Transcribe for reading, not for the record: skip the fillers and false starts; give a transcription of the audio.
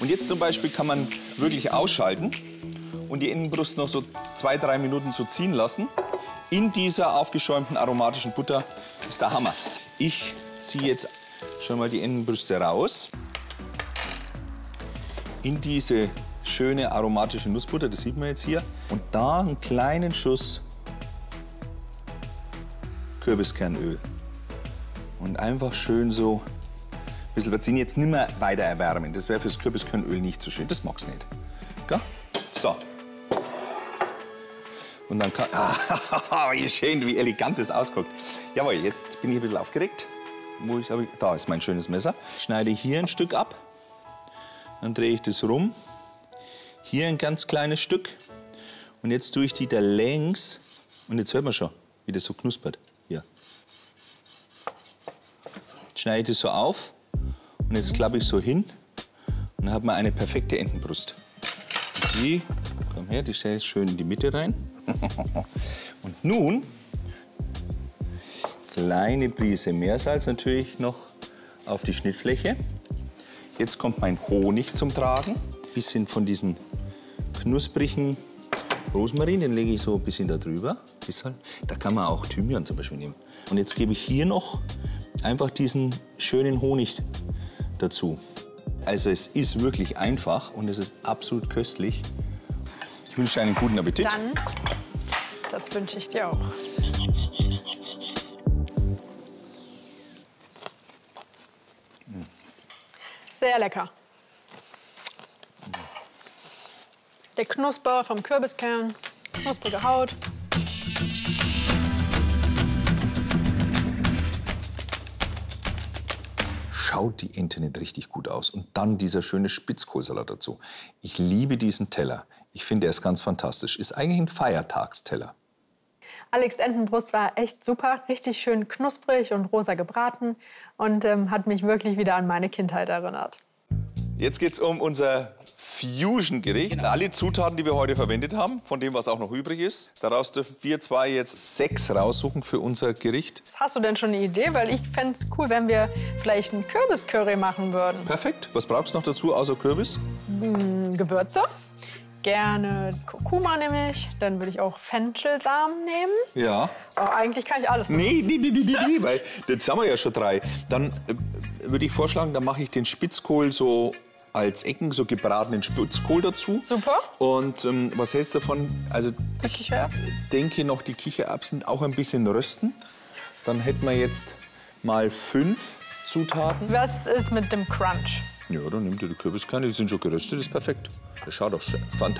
Und jetzt zum Beispiel kann man wirklich ausschalten und die Innenbrust noch so 2, 3 Minuten so ziehen lassen. In dieser aufgeschäumten aromatischen Butter ist der Hammer. Ich ziehe jetzt schon mal die Innenbrüste raus. In diese schöne aromatische Nussbutter, das sieht man jetzt hier. Und da einen kleinen Schuss Kürbiskernöl. Und einfach schön so ein bisschen, wir ziehen jetzt nicht mehr weiter erwärmen. Das wäre fürs Kürbiskernöl nicht so schön, das mag's nicht. Gell? So. Und dann kann, wie schön, wie elegant das ausguckt. Jawohl, jetzt bin ich ein bisschen aufgeregt. Da ist mein schönes Messer. Ich schneide hier ein Stück ab. Dann drehe ich das rum. Hier ein ganz kleines Stück. Und jetzt tue ich die da längs. Und jetzt hört man schon, wie das so knuspert. Hier. Jetzt schneide ich das so auf. Und jetzt klappe ich so hin. Und dann hat man eine perfekte Entenbrust. Die, komm her, die stelle ich schön in die Mitte rein. Und nun kleine Prise Meersalz natürlich noch auf die Schnittfläche. Jetzt kommt mein Honig zum Tragen. Ein bisschen von diesen knusprigen Rosmarin, den lege ich so ein bisschen da drüber. Da kann man auch Thymian zum Beispiel nehmen. Und jetzt gebe ich hier noch einfach diesen schönen Honig dazu. Also es ist wirklich einfach und es ist absolut köstlich. Ich wünsche dir einen guten Appetit. Dann, das wünsche ich dir auch. Sehr lecker. Der Knusper vom Kürbiskern, knusprige Haut. Schaut die Ente nicht richtig gut aus. Und dann dieser schöne Spitzkohlsalat dazu. Ich liebe diesen Teller. Ich finde, er ist ganz fantastisch. Ist eigentlich ein Feiertagsteller. Alex Entenbrust war echt super, richtig schön knusprig und rosa gebraten und hat mich wirklich wieder an meine Kindheit erinnert. Jetzt geht es um unser Fusion-Gericht. Genau. Alle Zutaten, die wir heute verwendet haben, von dem, was auch noch übrig ist. Daraus dürfen wir zwei jetzt 6 raussuchen für unser Gericht. Hast du denn schon eine Idee? Weil ich fände es cool, wenn wir vielleicht einen Kürbiscurry machen würden. Perfekt. Was brauchst du noch dazu, außer Kürbis? Gewürze. Gerne Kurkuma nehme ich. Dann würde ich auch Fenchelsamen nehmen. Ja. Aber eigentlich kann ich alles machen. Nee, weil jetzt haben wir ja schon 3. Dann würde ich vorschlagen, dann mache ich den Spitzkohl so als Ecken, so gebratenen Spitzkohl dazu. Super. Und was hältst du davon? Also ich denke noch, die Kichererbsen auch ein bisschen rösten. Dann hätten wir jetzt mal 5 Zutaten. Was ist mit dem Crunch? Ja, dann nimm dir die Kürbiskerne, die sind schon geröstet, ist perfekt. Das schaut doch fantastisch